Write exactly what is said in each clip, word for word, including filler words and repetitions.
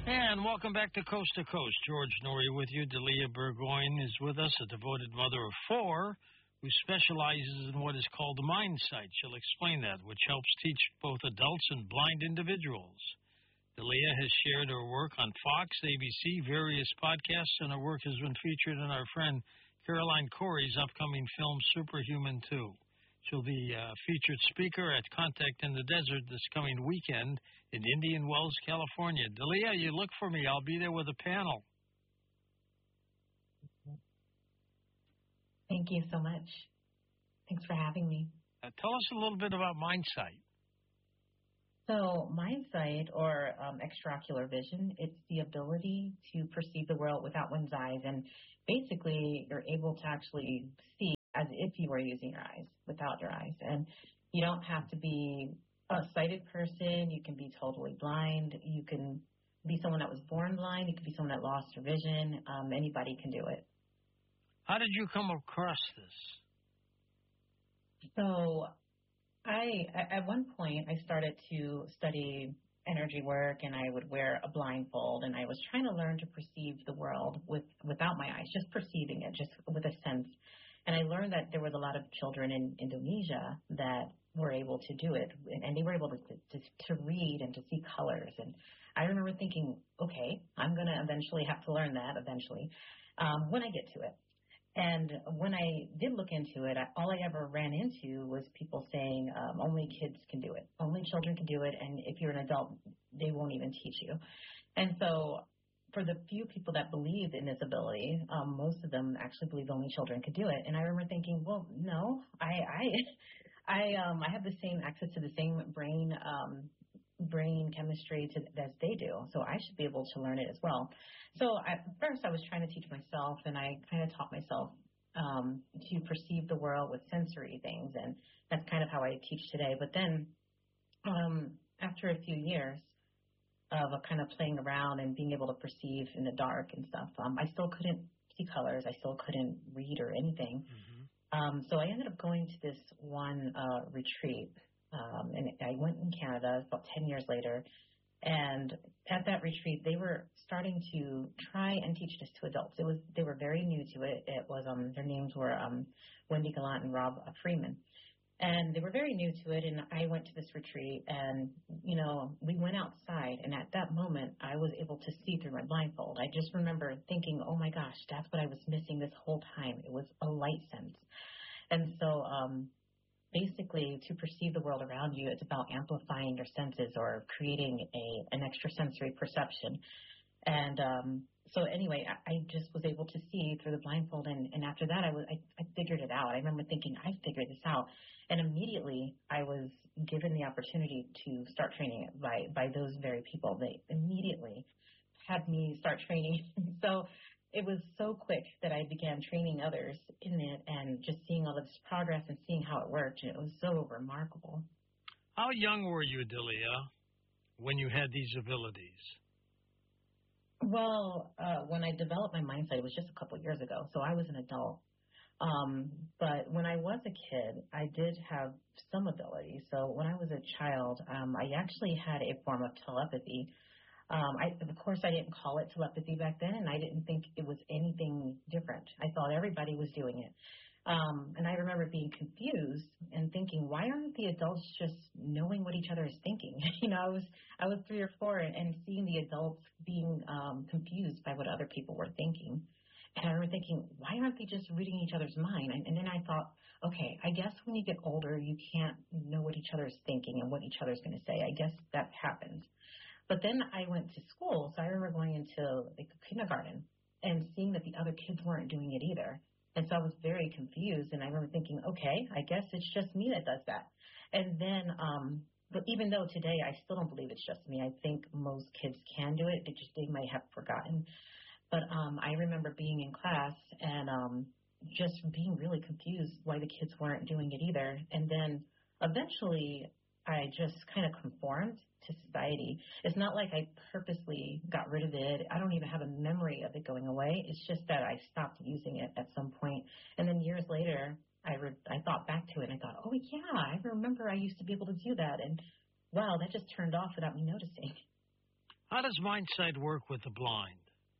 And welcome back to Coast to Coast. George Norrie with you. Delia Burgoyne is with us, a devoted mother of four who specializes in what is called the Mind Sight. She'll explain that, which helps teach both adults and blind individuals. Delia has shared her work on Fox, A B C, various podcasts, and her work has been featured in our friend Caroline Corey's upcoming film Superhuman two. She'll be a featured speaker at Contact in the Desert this coming weekend in Indian Wells, California. Delia, you look for me. I'll be there with a panel. Thank you so much. Thanks for having me. Uh, tell us a little bit about MindSight. So MindSight, or um, extraocular vision, it's the ability to perceive the world without one's eyes. And basically, you're able to actually see as if you were using your eyes, without your eyes. And you don't have to be a sighted person. You can be totally blind. You can be someone that was born blind. You can be someone that lost your vision. Um, anybody can do it. How did you come across this? So I, at one point, I started to study energy work, and I would wear a blindfold, and I was trying to learn to perceive the world with without my eyes, just perceiving it, just with a sense. And I learned that there was a lot of children in Indonesia that were able to do it, and they were able to, to, to read and to see colors. And I remember thinking, okay, I'm going to eventually have to learn that eventually um, when I get to it. And when I did look into it, I, all I ever ran into was people saying um, only kids can do it, only children can do it, and if you're an adult, they won't even teach you. And so for the few people that believed in this ability, um, most of them actually believed only children could do it. And I remember thinking, well, no, I I I, um, I have the same access to the same brain um, brain chemistry to, as they do, so I should be able to learn it as well. So at first I was trying to teach myself, and I kind of taught myself um, to perceive the world with sensory things, and that's kind of how I teach today. But then um, after a few years of a kind of playing around and being able to perceive in the dark and stuff, um, I still couldn't see colors. I still couldn't read or anything. Mm-hmm. Um, so I ended up going to this one uh, retreat, um, and I went in Canada about ten years later. And at that retreat, they were starting to try and teach this to adults. It was they were very new to it. It was um, their names were um, Wendy Gallant and Rob Freeman. And they were very new to it, and I went to this retreat, and, you know, we went outside, and at that moment, I was able to see through my blindfold. I just remember thinking, oh, my gosh, that's what I was missing this whole time. It was a light sense. And so um, basically, to perceive the world around you, it's about amplifying your senses or creating a an extrasensory perception. And um, so anyway, I, I just was able to see through the blindfold, and, and after that, I, was, I, I figured it out. I remember thinking, I figured this out. And immediately, I was given the opportunity to start training it by, by those very people. They immediately had me start training. So it was so quick that I began training others in it and just seeing all of this progress and seeing how it worked. And it was so remarkable. How young were you, Delia, when you had these abilities? Well, uh, when I developed my mindset, it was just a couple of years ago, so I was an adult. Um, but when I was a kid, I did have some ability. So when I was a child, um, I actually had a form of telepathy. Um, I, of course, I didn't call it telepathy back then, and I didn't think it was anything different. I thought everybody was doing it. Um, and I remember being confused and thinking, why aren't the adults just knowing what each other is thinking? you know, I was I was three or four and, and seeing the adults being um, confused by what other people were thinking. And I remember thinking, why aren't they just reading each other's mind? And, and then I thought, okay, I guess when you get older, you can't know what each other's thinking and what each other's going to say. I guess that happens. But then I went to school, so I remember going into like kindergarten and seeing that the other kids weren't doing it either. And so I was very confused, and I remember thinking, okay, I guess it's just me that does that. And then, um, but even though today I still don't believe it's just me, I think most kids can do it. They just they might have forgotten. But um, I remember being in class and um, just being really confused why the kids weren't doing it either. And then eventually I just kind of conformed to society. It's not like I purposely got rid of it. I don't even have a memory of it going away. It's just that I stopped using it at some point. And then years later, I re- I thought back to it and I thought, oh, yeah, I remember I used to be able to do that. And wow, that just turned off without me noticing. How does MindSight work with the blind?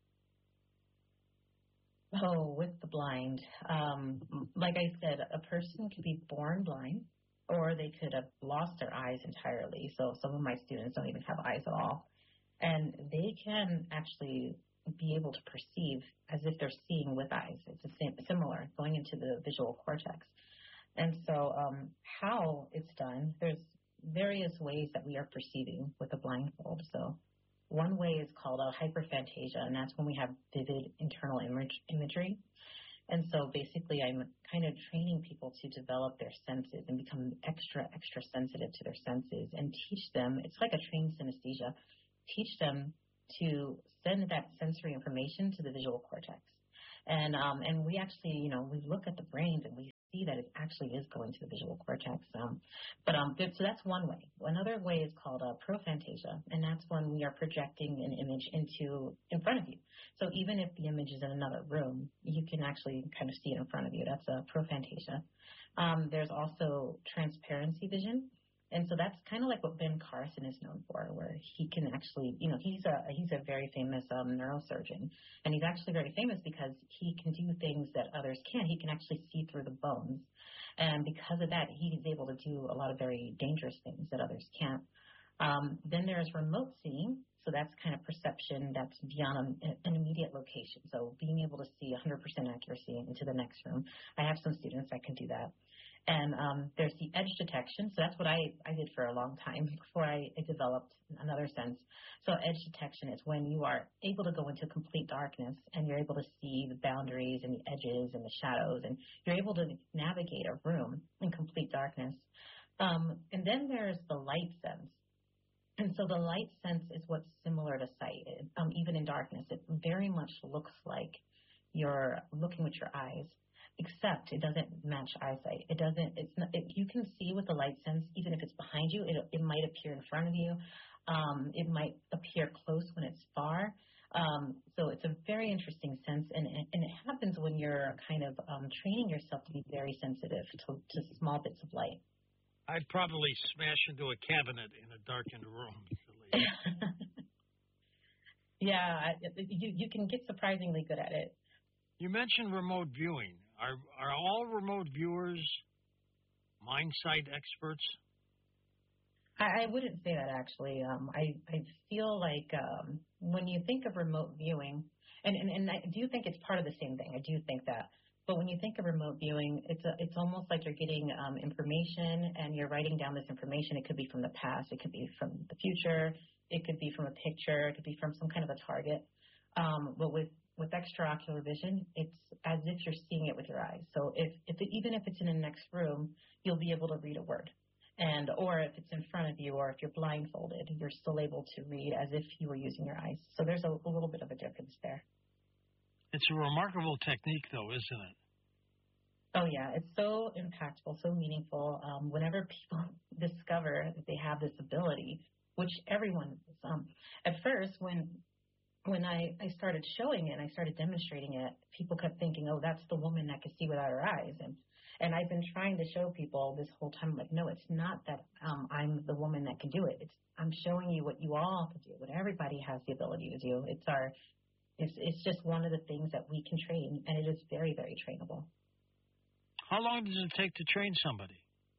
Oh, with the blind, um, like I said, a person could be born blind, or they could have lost their eyes entirely. So some of my students don't even have eyes at all. And they can actually be able to perceive as if they're seeing with eyes. It's the same, similar, going into the visual cortex. And so um, how it's done, there's various ways that we are perceiving with a blindfold. So one way is called a hyperphantasia, and that's when we have vivid internal image, imagery. And so basically I'm kind of training people to develop their senses and become extra, extra sensitive to their senses and teach them, it's like a trained synesthesia, teach them to send that sensory information to the visual cortex. And um, and we actually, you know, we look at the brains and we see that it actually is going to the visual cortex. Um, but um, so that's one way. Another way is called a prophantasia, and that's when we are projecting an image into in front of you. So even if the image is in another room, you can actually kind of see it in front of you. That's a prophantasia. Um, there's also transparency vision. And so that's kind of like what Ben Carson is known for, where he can actually, you know, he's a he's a very famous um, neurosurgeon, and he's actually very famous because he can do things that others can't. He can actually see through the bones, and because of that, he's able to do a lot of very dangerous things that others can't. Um, then there's remote seeing, so that's kind of perception that's beyond an, an immediate location. So being able to see one hundred percent accuracy into the next room. I have some students that can do that. And um, there's the edge detection. So that's what I, I did for a long time before I, I developed another sense. So edge detection is when you are able to go into complete darkness and you're able to see the boundaries and the edges and the shadows, and you're able to navigate a room in complete darkness. Um, and then there's the light sense. And so the light sense is what's similar to sight. Um, even in darkness, it very much looks like you're looking with your eyes, except it doesn't match eyesight. It doesn't, it's not, it, you can see with the light sense, even if it's behind you, it, it might appear in front of you. Um, it might appear close when it's far. Um, so it's a very interesting sense, and, and it happens when you're kind of um, training yourself to be very sensitive to, to small bits of light. I'd probably smash into a cabinet in a darkened room. Yeah, you, you can get surprisingly good at it. You mentioned remote viewing. Are are all remote viewers MindSight experts? I, I wouldn't say that, actually. Um, I, I feel like um, when you think of remote viewing, and, and, and I do think it's part of the same thing. I do think that. But when you think of remote viewing, it's a, it's almost like you're getting um, information and you're writing down this information. It could be from the past. It could be from the future. It could be from a picture. It could be from some kind of a target. Um, but with With extraocular vision, it's as if you're seeing it with your eyes. So if, if it, even if it's in the next room, you'll be able to read a word. And or if it's in front of you, or if you're blindfolded, you're still able to read as if you were using your eyes. So there's a, a little bit of a difference there. It's a remarkable technique, though, isn't it? Oh, yeah. It's so impactful, so meaningful. Um, whenever people discover that they have this ability, which everyone um, at first, when When I, I started showing it and I started demonstrating it, people kept thinking, oh, that's the woman that can see without her eyes. And and I've been trying to show people this whole time, like, no, it's not that um, I'm the woman that can do it. It's I'm showing you what you all can do, what everybody has the ability to do. It's our, it's it's just one of the things that we can train, and it is very, very trainable. How long does it take to train somebody?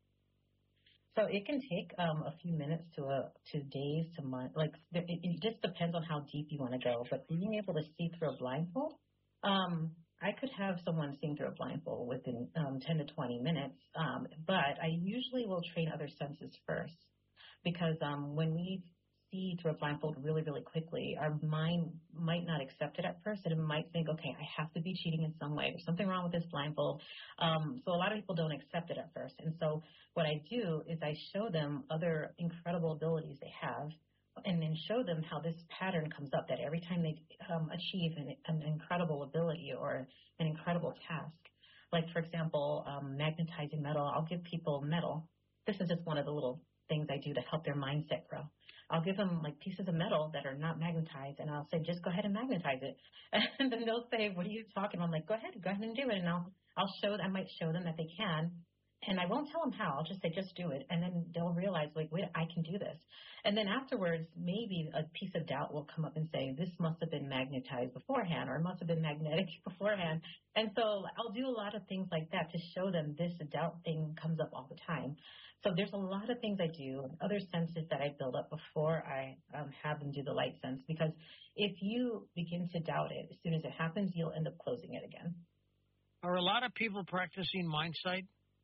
So it can take um, a few minutes to a, to days to months. Like it, it just depends on how deep you want to go. But being able to see through a blindfold, um, I could have someone seeing through a blindfold within um, ten to twenty minutes. Um, but I usually will train other senses first, because um, when we see through a blindfold really, really quickly, our mind might not accept it at first, and it might think, okay, I have to be cheating in some way. There's something wrong with this blindfold. Um, so a lot of people don't accept it at first. And so what I do is I show them other incredible abilities they have, and then show them how this pattern comes up, that every time they um, achieve an, an incredible ability or an incredible task, like, for example, um, magnetizing metal, I'll give people metal. This is just one of the little things I do to help their mindset grow. I'll give them like pieces of metal that are not magnetized, and I'll say, just go ahead and magnetize it. And then they'll say, what are you talking about? I'm like, go ahead, go ahead and do it. And I'll, I'll show, I might show them that they can. And I won't tell them how. I'll just say, just do it. And then they'll realize, like, wait, I can do this. And then afterwards, maybe a piece of doubt will come up and say, this must have been magnetized beforehand, or it must have been magnetic beforehand. And so I'll do a lot of things like that to show them this doubt thing comes up all the time. So there's a lot of things I do, and other senses that I build up before I um, have them do the light sense. Because if you begin to doubt it, as soon as it happens, you'll end up closing it again. Are a lot of people practicing mind sight?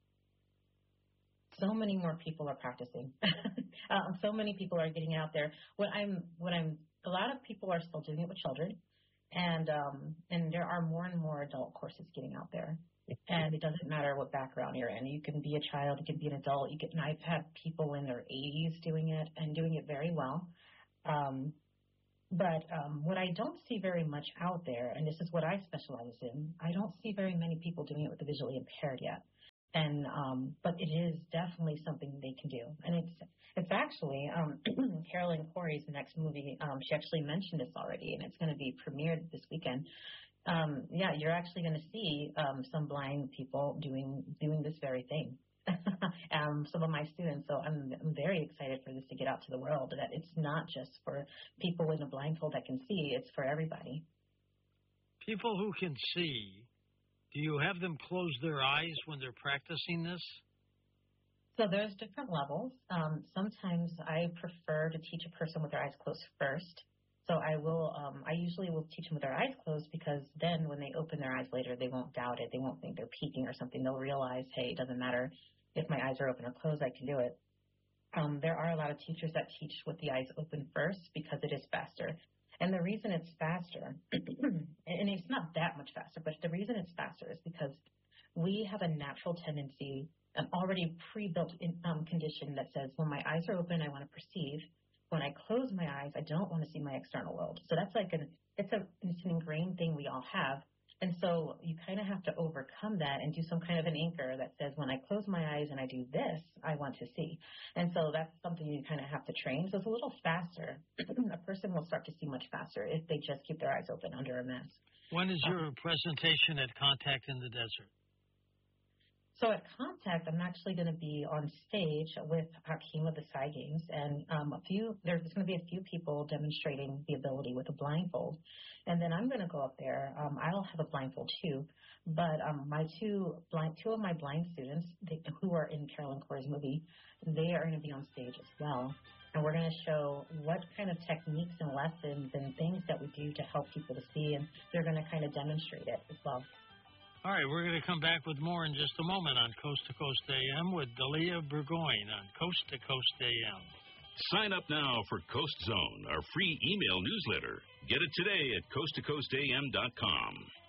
So many more people are practicing. uh, so many people are getting out there. What I'm, what I'm, a lot of people are still doing it with children, and um, and there are more and more adult courses getting out there. And it doesn't matter what background you're in. You can be a child, you can be an adult. You can. And I've had people in their eighties doing it and doing it very well. Um, but um, what I don't see very much out there, and this is what I specialize in, I don't see very many people doing it with the visually impaired yet. And um, but it is definitely something they can do, and it's it's actually um, Carolyn Corey's next movie. Um, she actually mentioned this already, and it's going to be premiered this weekend. Um, yeah, you're actually going to see um, some blind people doing doing this very thing. um, some of my students, so I'm, I'm very excited for this to get out to the world. That it's not just for people in a blindfold that can see; it's for everybody. People who can see. Do you have them close their eyes when they're practicing this? So there's different levels. Um, sometimes I prefer to teach a person with their eyes closed first. So I will, um, I usually will teach them with their eyes closed, because then when they open their eyes later, they won't doubt it. They won't think they're peeking or something. They'll realize, hey, it doesn't matter if my eyes are open or closed, I can do it. Um, there are a lot of teachers that teach with the eyes open first because it is faster. And the reason it's faster, and it's not that much faster, but the reason it's faster is because we have a natural tendency, an already pre-built in, um, condition that says when my eyes are open, I want to perceive. When I close my eyes, I don't want to see my external world. So that's like an, it's, a, it's an ingrained thing we all have. And so you kind of have to overcome that and do some kind of an anchor that says when I close my eyes and I do this, I want to see. And so that's something you kind of have to train. So it's a little faster. A person will start to see much faster if they just keep their eyes open under a mask. When is your um, presentation at Contact in the Desert? So at Contact, I'm actually going to be on stage with Hakeem of the Psy Games, and um, a few. There's going to be a few people demonstrating the ability with a blindfold, and then I'm going to go up there. Um, I'll have a blindfold too, but um, my two blind, two of my blind students they, who are in Carolyn Corey's movie, they are going to be on stage as well, and we're going to show what kind of techniques and lessons and things that we do to help people to see, and they're going to kind of demonstrate it as well. All right, we're going to come back with more in just a moment on Coast to Coast A M with Dalia Burgoyne on Coast to Coast A M. Sign up now for Coast Zone, our free email newsletter. Get it today at coast to coast a m dot com.